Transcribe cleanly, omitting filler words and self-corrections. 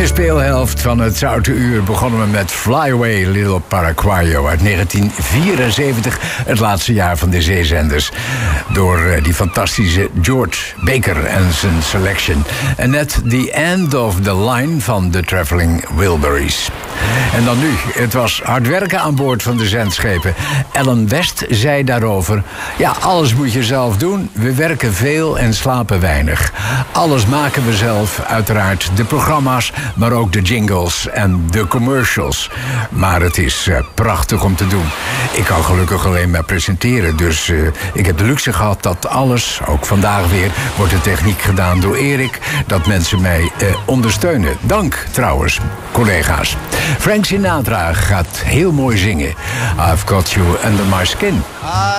tweede speelhelft van het Zoute Uur begonnen we met Fly Away Little Paraguayo uit 1974, het laatste jaar van de zeezenders. Door die fantastische George Baker en zijn selection. En net The End of the Line van de Traveling Wilburys. En dan nu, het was hard werken aan boord van de zendschepen. Ellen West zei daarover: ja, alles moet je zelf doen. We werken veel en slapen weinig. Alles maken we zelf, uiteraard de programma's, maar ook de jingles en de commercials. Maar het is prachtig om te doen. Ik kan gelukkig alleen maar presenteren, dus ik heb de luxe gehad dat alles, ook vandaag weer, wordt de techniek gedaan door Erik, dat mensen mij ondersteunen. Dank trouwens, collega's. Frank Sinatra gaat heel mooi zingen. I've got you under my skin.